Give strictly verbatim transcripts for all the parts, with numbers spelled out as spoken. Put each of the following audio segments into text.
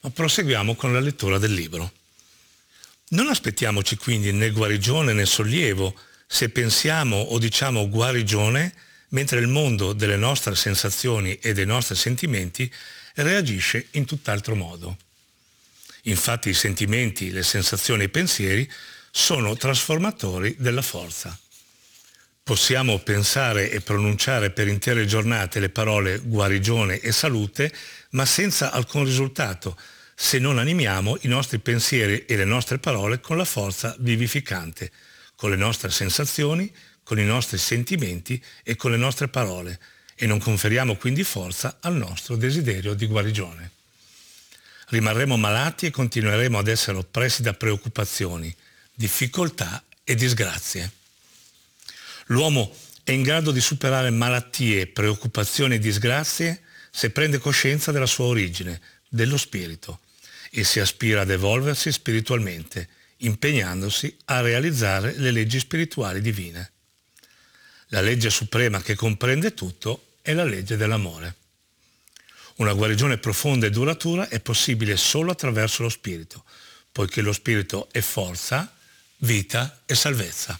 Ma proseguiamo con la lettura del libro. Non aspettiamoci quindi né guarigione né sollievo se pensiamo o diciamo guarigione, mentre il mondo delle nostre sensazioni e dei nostri sentimenti reagisce in tutt'altro modo. Infatti i sentimenti, le sensazioni e i pensieri sono trasformatori della forza. Possiamo pensare e pronunciare per intere giornate le parole guarigione e salute, ma senza alcun risultato, se non animiamo i nostri pensieri e le nostre parole con la forza vivificante, con le nostre sensazioni, con i nostri sentimenti e con le nostre parole, e non conferiamo quindi forza al nostro desiderio di guarigione. Rimarremo malati e continueremo ad essere oppressi da preoccupazioni, difficoltà e disgrazie. L'uomo è in grado di superare malattie, preoccupazioni e disgrazie se prende coscienza della sua origine, dello spirito, e si aspira ad evolversi spiritualmente, impegnandosi a realizzare le leggi spirituali divine. La legge suprema che comprende tutto è la legge dell'amore. Una guarigione profonda e duratura è possibile solo attraverso lo spirito, poiché lo spirito è forza, vita e salvezza.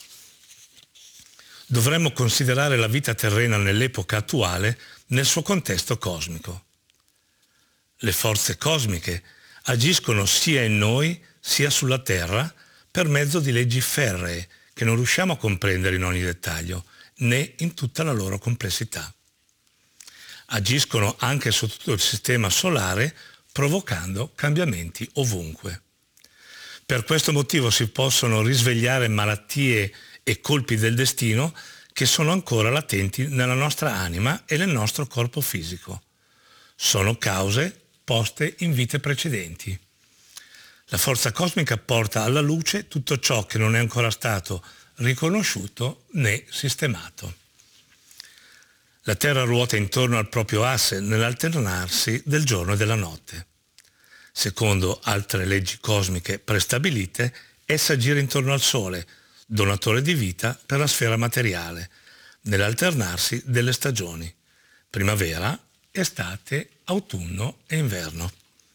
Dovremmo considerare la vita terrena nell'epoca attuale nel suo contesto cosmico. Le forze cosmiche agiscono sia in noi sia sulla Terra per mezzo di leggi ferree che non riusciamo a comprendere in ogni dettaglio, né in tutta la loro complessità. Agiscono anche su tutto il sistema solare, provocando cambiamenti ovunque. Per questo motivo si possono risvegliare malattie e colpi del destino che sono ancora latenti nella nostra anima e nel nostro corpo fisico. Sono cause poste in vite precedenti. La forza cosmica porta alla luce tutto ciò che non è ancora stato riconosciuto né sistemato. La Terra ruota intorno al proprio asse nell'alternarsi del giorno e della notte. Secondo altre leggi cosmiche prestabilite, essa gira intorno al Sole, donatore di vita per la sfera materiale, nell'alternarsi delle stagioni, primavera, estate, autunno e inverno.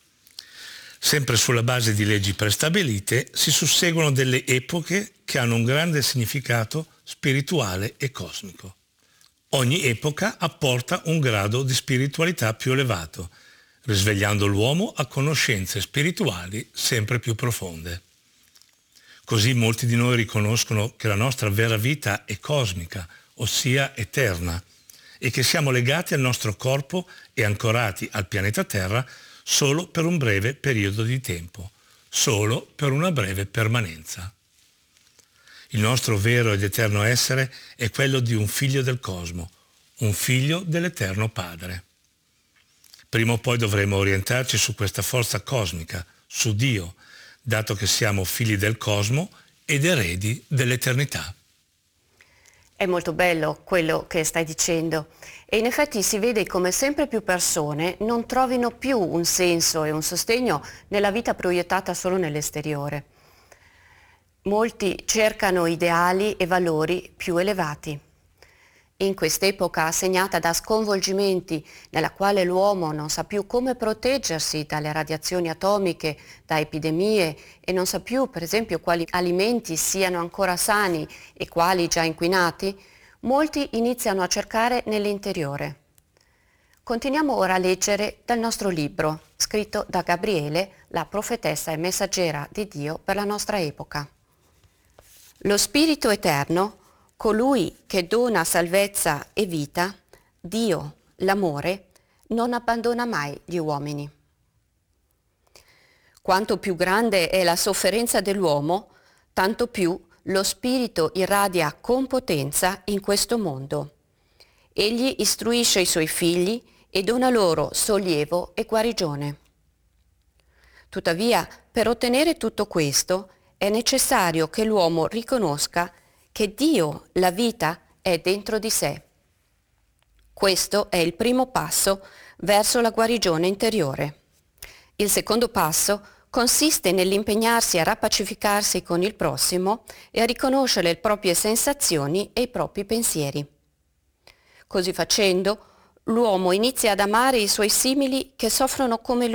Sempre sulla base di leggi prestabilite si susseguono delle epoche che hanno un grande significato spirituale e cosmico. Ogni epoca apporta un grado di spiritualità più elevato, risvegliando l'uomo a conoscenze spirituali sempre più profonde. Così molti di noi riconoscono che la nostra vera vita è cosmica, ossia eterna, e che siamo legati al nostro corpo e ancorati al pianeta Terra solo per un breve periodo di tempo, solo per una breve permanenza. Il nostro vero ed eterno essere è quello di un figlio del cosmo, un figlio dell'Eterno Padre. Prima o poi dovremo orientarci su questa forza cosmica, su Dio, dato che siamo figli del cosmo ed eredi dell'eternità. È molto bello quello che stai dicendo e in effetti si vede come sempre più persone non trovino più un senso e un sostegno nella vita proiettata solo nell'esteriore. Molti cercano ideali e valori più elevati. In quest'epoca segnata da sconvolgimenti nella quale l'uomo non sa più come proteggersi dalle radiazioni atomiche, da epidemie e non sa più per esempio quali alimenti siano ancora sani e quali già inquinati, molti iniziano a cercare nell'interiore. Continuiamo ora a leggere dal nostro libro, scritto da Gabriele, la profetessa e messaggera di Dio per la nostra epoca. Lo Spirito Eterno, colui che dona salvezza e vita, Dio, l'amore, non abbandona mai gli uomini. Quanto più grande è la sofferenza dell'uomo, tanto più lo Spirito irradia con potenza in questo mondo. Egli istruisce i suoi figli e dona loro sollievo e guarigione. Tuttavia, per ottenere tutto questo, è necessario che l'uomo riconosca che Dio, la vita, è dentro di sé. Questo è il primo passo verso la guarigione interiore. Il secondo passo consiste nell'impegnarsi a rappacificarsi con il prossimo e a riconoscere le proprie sensazioni e i propri pensieri. Così facendo, l'uomo inizia ad amare i suoi simili che soffrono come lui